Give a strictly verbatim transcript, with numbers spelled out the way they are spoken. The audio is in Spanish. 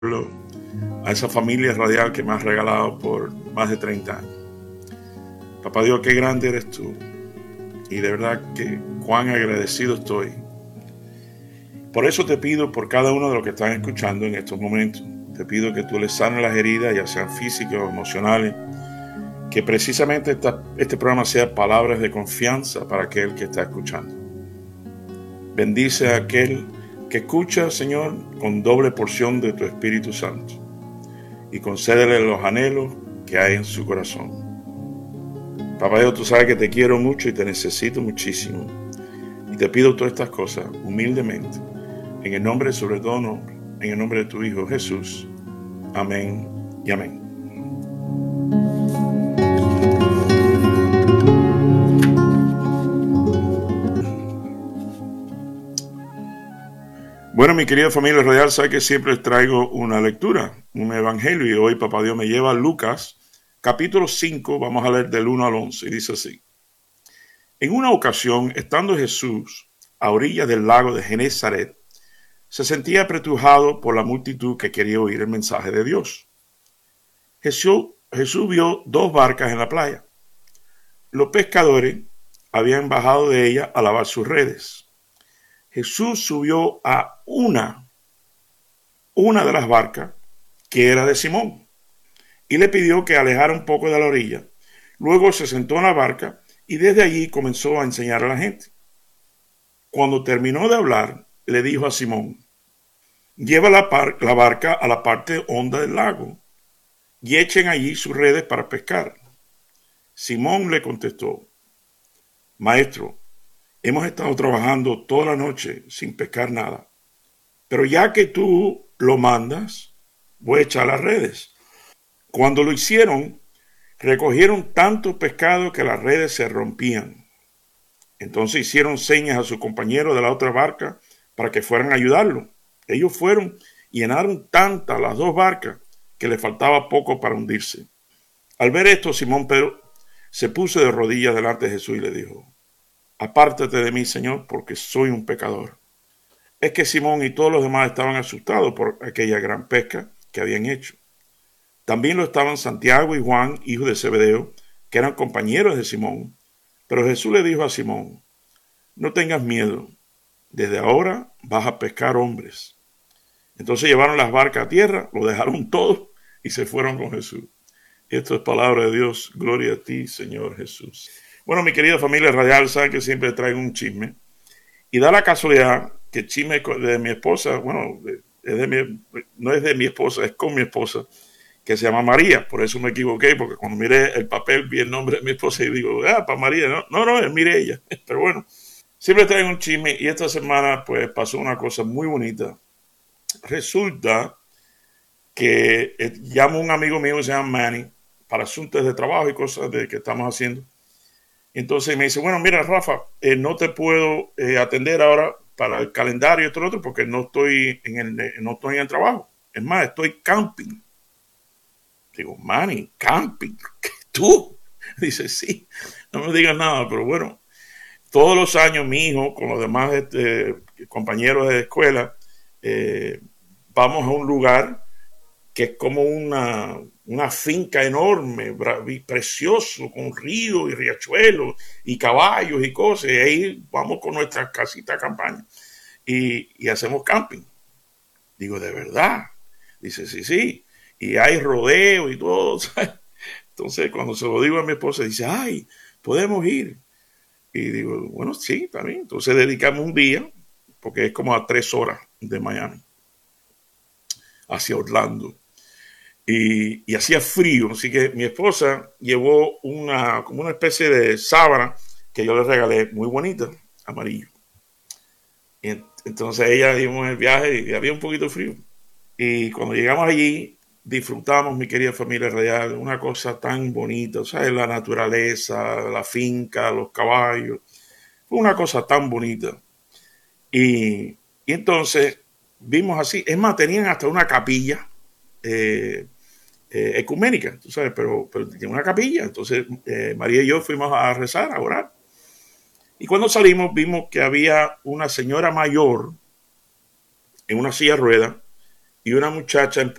a esa familia radial que me has regalado por más de treinta años. Papá Dios, qué grande eres tú. Y de verdad que cuán agradecido estoy. Por eso te pido por cada uno de los que están escuchando en estos momentos. Te pido que tú les sanes las heridas, ya sean físicas o emocionales. Que precisamente esta, este programa sea palabras de confianza para aquel que está escuchando. Bendice a aquel que escucha, Señor, con doble porción de tu Espíritu Santo. Y concédele los anhelos que hay en su corazón. Papá Dios, tú sabes que te quiero mucho y te necesito muchísimo. Y te pido todas estas cosas humildemente, en el nombre, sobre todo nombre, en el nombre de tu Hijo Jesús. Amén y amén. Bueno, mi querida familia radial, sabe que siempre les traigo una lectura, un evangelio, y hoy Papá Dios me lleva a Lucas, capítulo cinco, vamos a leer del uno al once, y dice así. En una ocasión, estando Jesús a orillas del lago de Genezaret, se sentía apretujado por la multitud que quería oír el mensaje de Dios. Jesús, Jesús vio dos barcas en la playa. Los pescadores habían bajado de ellas a lavar sus redes. Jesús subió a una, una de las barcas, que era de Simón, y le pidió que alejara un poco de la orilla. Luego se sentó en la barca y desde allí comenzó a enseñar a la gente. Cuando terminó de hablar, le dijo a Simón, lleva la, par- la barca a la parte honda del lago y echen allí sus redes para pescar. Simón le contestó, Maestro, hemos estado trabajando toda la noche sin pescar nada, pero ya que tú lo mandas, voy a echar las redes. Cuando lo hicieron, recogieron tanto pescado que las redes se rompían. Entonces hicieron señas a sus compañeros de la otra barca para que fueran a ayudarlo. Ellos fueron y llenaron tantas las dos barcas que le faltaba poco para hundirse. Al ver esto, Simón Pedro se puso de rodillas delante de Jesús y le dijo, apártate de mí, Señor, porque soy un pecador. Es que Simón y todos los demás estaban asustados por aquella gran pesca que habían hecho. También lo estaban Santiago y Juan, hijos de Zebedeo, que eran compañeros de Simón. Pero Jesús le dijo a Simón, no tengas miedo, desde ahora vas a pescar hombres. Entonces llevaron las barcas a tierra, lo dejaron todo y se fueron con Jesús. Esto es palabra de Dios, gloria a ti, Señor Jesús. Bueno, mi querida familia radial, saben que siempre traigo un chisme. Y da la casualidad que el chisme de mi esposa, bueno, es de mi, no es de mi esposa, es con mi esposa, que se llama María. Por eso me equivoqué, porque cuando miré el papel vi el nombre de mi esposa y digo, ah, para María. No, no, no, es Mireya. Pero bueno, siempre traigo un chisme y esta semana pues pasó una cosa muy bonita. Resulta que eh, llamo a un amigo mío que se llama Manny para asuntos de trabajo y cosas de que estamos haciendo. Entonces me dice, bueno, mira, Rafa, eh, no te puedo eh, atender ahora para el calendario y esto y lo otro porque no estoy en el, no estoy en el trabajo. Es más, estoy camping. Digo, Manny, camping, ¿tú? Dice, sí, no me digas nada, pero bueno, todos los años mi hijo con los demás este, compañeros de escuela eh, vamos a un lugar que es como una, una finca enorme, precioso, con ríos y riachuelos y caballos y cosas, y ahí vamos con nuestras casitas de campaña y, y hacemos camping. Digo, ¿de verdad? Dice, sí, sí, y hay rodeo y todo, ¿sabes? Entonces cuando se lo digo a mi esposa, dice, ay, podemos ir. Y digo, bueno, sí, también. Entonces dedicamos un día, porque es como a tres horas de Miami, hacia Orlando. Y, y hacía frío, así que mi esposa llevó una, como una especie de sábana que yo le regalé, muy bonita, amarillo. Y entonces ella dimos el viaje y había un poquito de frío. Y cuando llegamos allí, disfrutamos, mi querida familia radial, una cosa tan bonita, ¿sabes? La naturaleza, la finca, los caballos. Fue una cosa tan bonita. Y, y entonces vimos así, es más, tenían hasta una capilla eh, eh, ecuménica, tú sabes, pero, pero tenía una capilla. Entonces eh, María y yo fuimos a rezar, a orar. Y cuando salimos vimos que había una señora mayor en una silla de ruedas y una muchacha en